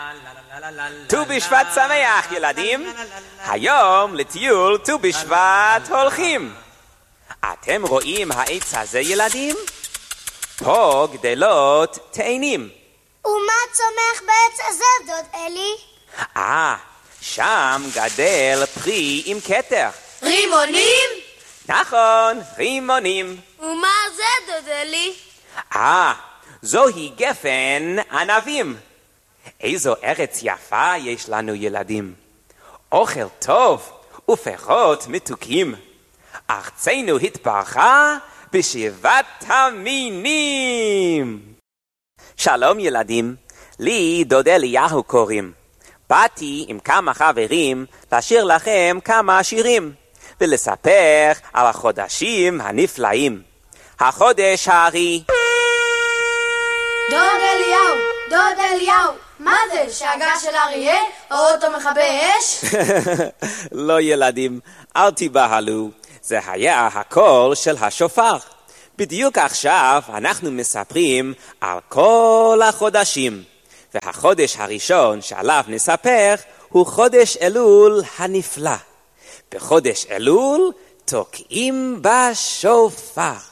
ט"ו בשבט שמח ילדים, היום לטיול ט"ו בשבט הולכים. אתם רואים העץ הזה ילדים? פה גדלות תאנים. ומה צומח בעץ הזה דוד אלי? שם גדל פרי עם כתר. רימונים? נכון, רימונים. ומה זה דוד אלי? זוהי גפן ענבים. איזו ארץ יפה יש לנו ילדים. אוכל טוב ופירות מתוקים. ארצנו התברכה בשבעת המינים. שלום ילדים, לי דוד אליהו קוראים. באתי עם כמה חברים לשיר לכם כמה שירים ולספר על החודשים הנפלאים. החודש הארי. דוד אליהו, מה זה? שאגה של אריה? אוטו מכבי אש? לא ילדים, אל תיבהלו. זה היה הקול של השופר. בדיוק עכשיו אנחנו מספרים על כל החודשים. והחודש הראשון שעליו נספר הוא חודש אלול הנפלא. בחודש אלול תוקעים בשופר.